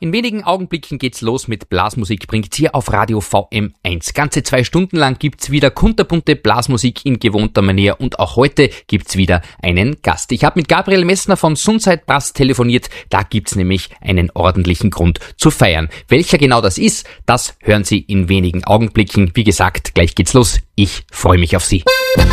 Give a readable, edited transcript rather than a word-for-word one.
In wenigen Augenblicken geht's los mit Blasmusik, bringt's hier auf Radio VM1. Ganze 2 Stunden lang gibt's wieder kunterbunte Blasmusik in gewohnter Manier und auch heute gibt's wieder einen Gast. Ich habe mit Gabriel Messner von Sunside Brass telefoniert, da gibt's nämlich einen ordentlichen Grund zu feiern. Welcher genau das ist, das hören Sie in wenigen Augenblicken. Wie gesagt, gleich geht's los. Ich freue mich auf Sie.